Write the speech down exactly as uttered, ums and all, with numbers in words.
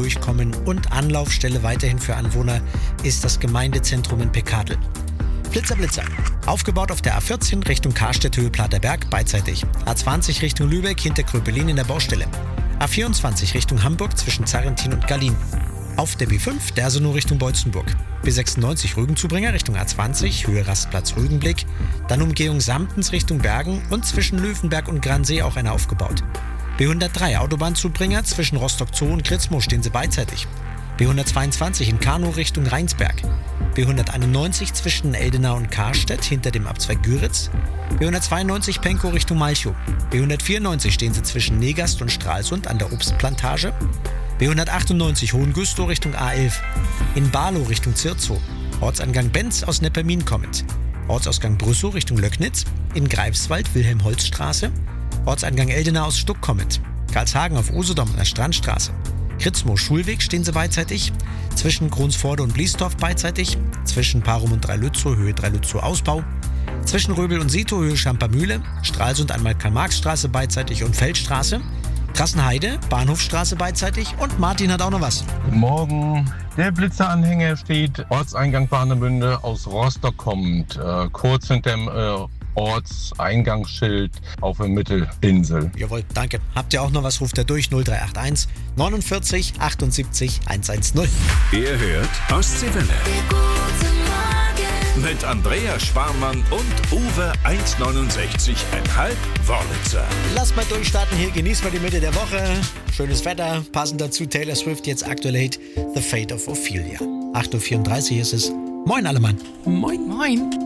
Durchkommen und Anlaufstelle weiterhin für Anwohner ist das Gemeindezentrum in Pekadl. Blitzer, Blitzer. Aufgebaut auf der A vierzehn Richtung Karstedt, Höhe Platerberg, beidseitig. A zwanzig Richtung Lübeck, hinter Kröpelin in der Baustelle. A vierundzwanzig Richtung Hamburg zwischen Zarrentin und Gallin. Auf der B fünf Dersenow Richtung Beutzenburg. B sechsundneunzig Rügenzubringer Richtung A zwanzig, Höhe Rastplatz Rügenblick. Dann Umgehung Samtens Richtung Bergen und zwischen Löwenberg und Gransee auch einer aufgebaut. B hundertdrei Autobahnzubringer zwischen Rostock Zoo und Kritzmo stehen sie beidseitig. B hundertzweiundzwanzig in Kanow Richtung Rheinsberg. B hunderteinundneunzig zwischen Eldenau und Karstedt hinter dem Abzweig Güritz. B hundertzweiundneunzig Penkow Richtung Malchow. B hundertvierundneunzig stehen sie zwischen Negast und Stralsund an der Obstplantage. B hundertachtundneunzig Hohengüstrow Richtung A elf. In Barlow Richtung Zirzow. Ortsangang Benz aus Neppermin kommend. Ortsausgang Brüssow Richtung Löcknitz. In Greifswald Wilhelm-Holz-Straße. Ortsangang Eldenau aus Stuck kommend. Karlshagen auf Usedom an der Strandstraße. Kritzmo Schulweg stehen sie beidseitig. Zwischen Kronsforde und Bliesdorf beidseitig. Zwischen Parum und Dreilützow Höhe Dreilützow Ausbau. Zwischen Röbel und Sito Höhe Schampermühle. Stralsund einmal Karl-Marx-Straße beidseitig und Feldstraße. Krassenheide, Bahnhofstraße beidseitig und Martin hat auch noch was. Guten Morgen. Der Blitzeranhänger steht Ortseingang Warnemünde aus Rostock kommend, äh, kurz hinter dem äh, Ortseingangsschild auf der Mittelinsel. Jawohl, danke. Habt ihr auch noch was, ruft er durch null drei acht eins neunundvierzig achtundsiebzig hundertzehn. Ihr hört Ostseewelle. Mit Andrea Schwarmann und Uwe eins neunundsechzig Komma fünf Wörlitzer. Lasst mal durchstarten hier, genießt mal die Mitte der Woche. Schönes Wetter, passend dazu Taylor Swift, jetzt aktuell Hit The Fate of Ophelia. acht Uhr vierunddreißig ist es. Moin alle Mann. Moin. Moin.